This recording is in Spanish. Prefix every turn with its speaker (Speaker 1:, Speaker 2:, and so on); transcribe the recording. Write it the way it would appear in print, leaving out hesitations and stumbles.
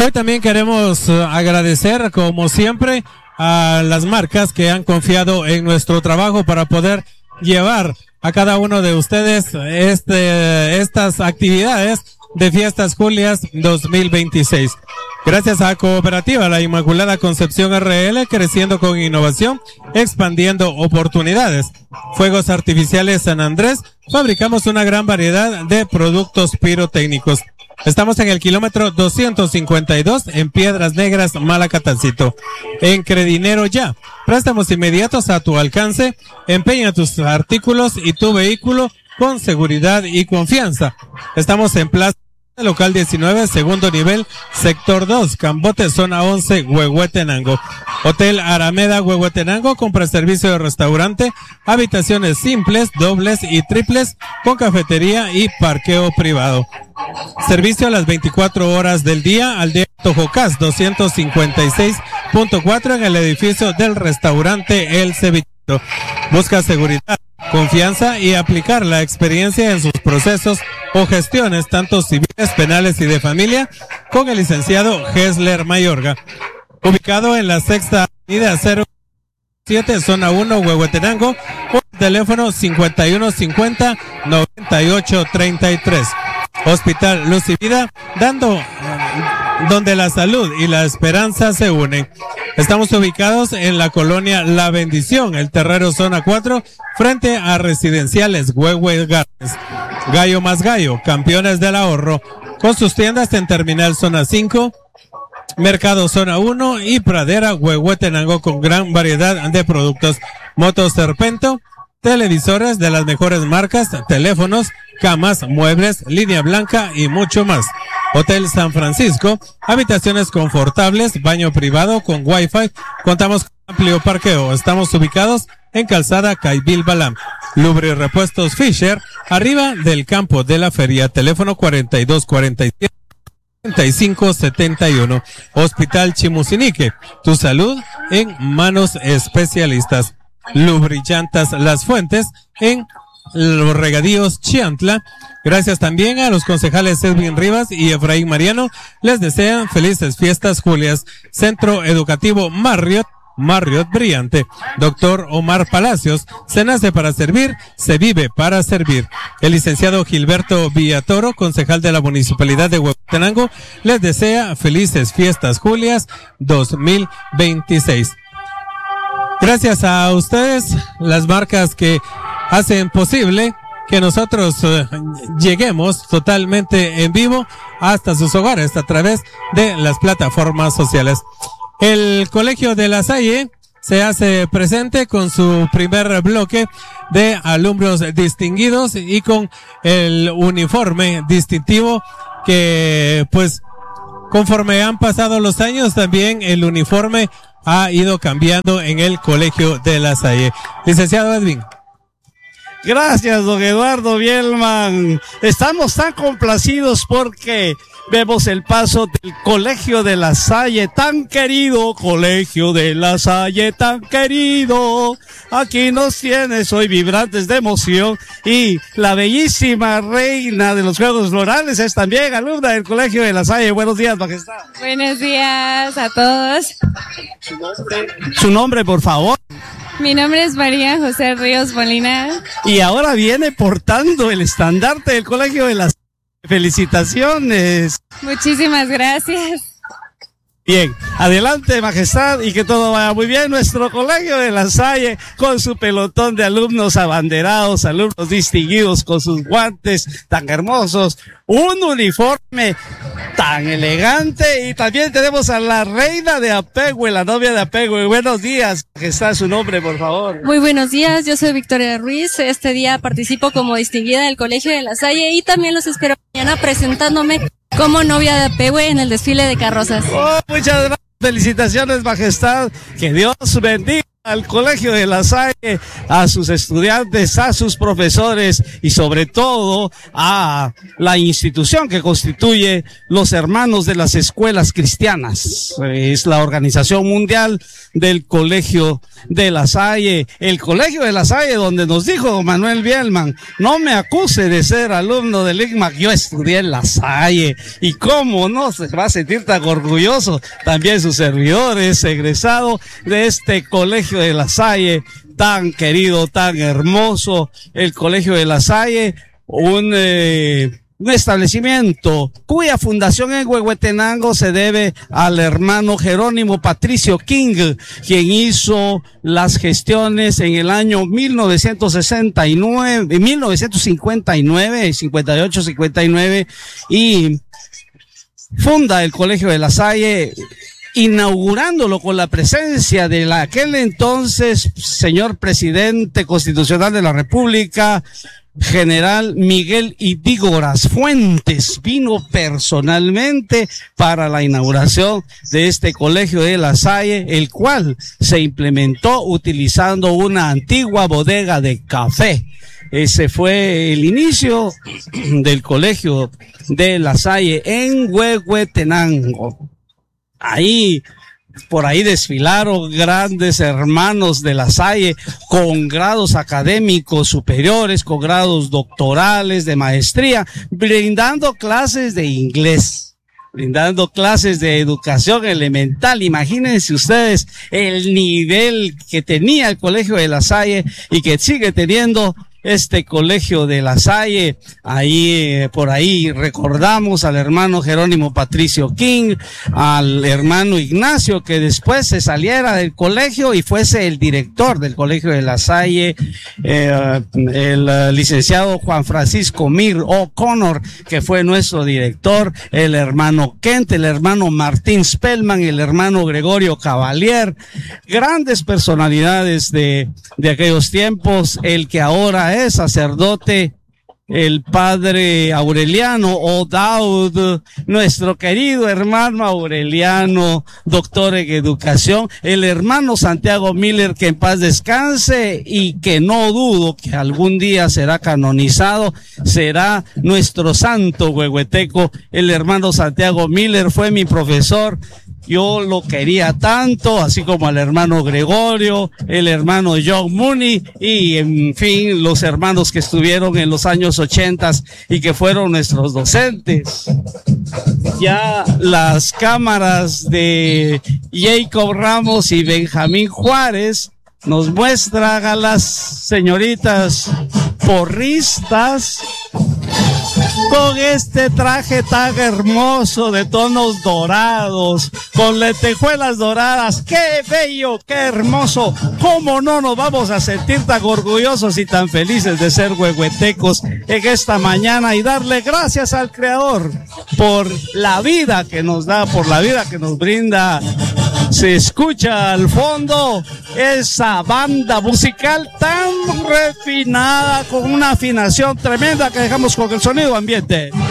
Speaker 1: Hoy también queremos agradecer, como siempre, a las marcas que han confiado en nuestro trabajo para poder llevar a cada uno de ustedes estas actividades de Fiestas Julias 2026. Gracias a Cooperativa La Inmaculada Concepción RL, creciendo con innovación, expandiendo oportunidades. Fuegos Artificiales San Andrés, fabricamos una gran variedad de productos pirotécnicos. Estamos en el kilómetro 252 en Piedras Negras, Malacatancito. En Credinero Ya, préstamos inmediatos a tu alcance, empeña tus artículos y tu vehículo con seguridad y confianza. Estamos en Plaza Local 19, segundo nivel, sector 2, Cambote, zona 11, Huehuetenango. Hotel Arameda, Huehuetenango, compra servicio de restaurante, habitaciones simples, dobles y triples, con cafetería y parqueo privado. Servicio a las 24 horas del día, Aldea Tojocás, 256.4 en el edificio del restaurante El Cevichito. Busca seguridad, confianza y aplicar la experiencia en sus procesos o gestiones, tanto civiles, penales y de familia, con el licenciado Hesler Mayorga. Ubicado en la Sexta Avenida 07, zona 1, Huehuetenango, por teléfono 5150-9833. Hospital Luz y Vida, donde la salud y la esperanza se unen. Estamos ubicados en la colonia La Bendición, El Terrero, zona 4, frente a Residenciales Huehue Gardens. Gallo más Gallo, campeones del ahorro, con sus tiendas en Terminal zona 5, Mercado zona 1 y Pradera, Huehuetenango, con gran variedad de productos. Motos Serpento, televisores de las mejores marcas, teléfonos, camas, muebles, línea blanca y mucho más. Hotel San Francisco, habitaciones confortables, baño privado con wifi, contamos con amplio parqueo. Estamos ubicados en Calzada Caibil Balam. Lubre y Repuestos Fisher, arriba del campo de la feria, teléfono 4247 3571. Hospital Chimusinique, tu salud en manos especialistas. Lubrillantas Las Fuentes en los regadíos Chiantla. Gracias también a los concejales Edwin Rivas y Efraín Mariano. Les desean felices fiestas Julias. Centro Educativo Marriott Brillante. Doctor Omar Palacios, se nace para servir, se vive para servir. El licenciado Gilberto Villatoro, concejal de la Municipalidad de Huehuetenango, les desea felices fiestas Julias 2026. Gracias a ustedes, las marcas que hacen posible que nosotros lleguemos totalmente en vivo hasta sus hogares a través de las plataformas sociales. El Colegio de La Salle se hace presente con su primer bloque de alumnos distinguidos y con el uniforme distintivo que, pues, conforme han pasado los años, también el uniforme ha ido cambiando en el Colegio de La Salle. Licenciado Edwin.
Speaker 2: Gracias, don Eduardo Bielman. Estamos tan complacidos porque vemos el paso del Colegio de La Salle, tan querido, Colegio de La Salle, tan querido. Aquí nos tienes hoy vibrantes de emoción y la bellísima reina de los Juegos Florales es también alumna del Colegio de La Salle. Buenos días, majestad.
Speaker 3: Buenos días a todos.
Speaker 2: Su nombre, por favor.
Speaker 3: Mi nombre es María José Ríos Molina.
Speaker 2: Y ahora viene portando el estandarte del Colegio de La Salle. Felicitaciones.
Speaker 3: Muchísimas gracias.
Speaker 2: Bien, adelante, majestad, y que todo vaya muy bien. Nuestro Colegio de La Salle, con su pelotón de alumnos abanderados, alumnos distinguidos, con sus guantes tan hermosos, un uniforme tan elegante, y también tenemos a la reina de Apegüe, la novia de Apegüe. Buenos días, majestad, su nombre, por favor.
Speaker 4: Muy buenos días, yo soy Victoria Ruiz. Este día participo como distinguida del Colegio de La Salle y también los espero mañana presentándome como novia de Apegüe en el desfile de carrozas.
Speaker 2: Oh, muchas gracias, felicitaciones, majestad, que Dios bendiga al Colegio de La Salle, a sus estudiantes, a sus profesores y sobre todo a la institución que constituye los Hermanos de las Escuelas Cristianas. Es la organización mundial del Colegio de La Salle. El Colegio de La Salle, donde nos dijo don Manuel Bielman, no me acuse de ser alumno del ICMAC, yo estudié en La Salle. Y cómo no se va a sentir tan orgulloso también sus servidores, egresado de este Colegio de La Salle, tan querido, tan hermoso, el Colegio de La Salle, un establecimiento cuya fundación en Huehuetenango se debe al hermano Jerónimo Patricio King, quien hizo las gestiones en el año 1959, y funda el Colegio de La Salle, inaugurándolo con la presencia de aquel entonces señor presidente constitucional de la República, general Miguel Idígoras Fuentes. Vino personalmente para la inauguración de este Colegio de La Salle, el cual se implementó utilizando una antigua bodega de café. Ese fue el inicio del Colegio de La Salle en Huehuetenango. Por ahí desfilaron grandes hermanos de La Salle con grados académicos superiores, con grados doctorales de maestría, brindando clases de inglés, brindando clases de educación elemental. Imagínense ustedes el nivel que tenía el Colegio de La Salle y que sigue teniendo este Colegio de La Salle. Por ahí recordamos al hermano Jerónimo Patricio King, al hermano Ignacio, que después se saliera del colegio y fuese el director del Colegio de La Salle, el licenciado Juan Francisco Mir O'Connor, que fue nuestro director, el hermano Kent, el hermano Martín Spellman, el hermano Gregorio Cavalier, grandes personalidades de aquellos tiempos. El que ahora es sacerdote, el padre Aureliano O'Dowd, nuestro querido hermano Aureliano, doctor en educación, el hermano Santiago Miller, que en paz descanse y que no dudo que algún día será canonizado, será nuestro santo huehueteco. El hermano Santiago Miller fue mi profesor. Yo lo quería tanto, así como al hermano Gregorio, el hermano John Mooney y, en fin, los hermanos que estuvieron en los años 80 y que fueron nuestros docentes. Ya las cámaras de Jacob Ramos y Benjamín Juárez nos muestran a las señoritas porristas con este traje tan hermoso de tonos dorados, con lentejuelas doradas. ¡Qué bello, qué hermoso! ¿Cómo no nos vamos a sentir tan orgullosos y tan felices de ser huehuetecos en esta mañana y darle gracias al Creador por la vida que nos da, por la vida que nos brinda? Se escucha al fondo esa banda musical tan refinada, con una afinación tremenda, que dejamos con el sonido ambiente.